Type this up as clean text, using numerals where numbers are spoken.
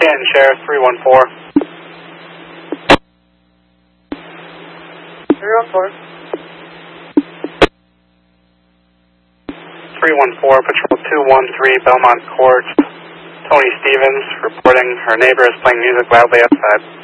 Canton Sheriff 314. 314. 314, Patrol 213, Belmont Court. Tony Stevens reporting her neighbor is playing music loudly outside.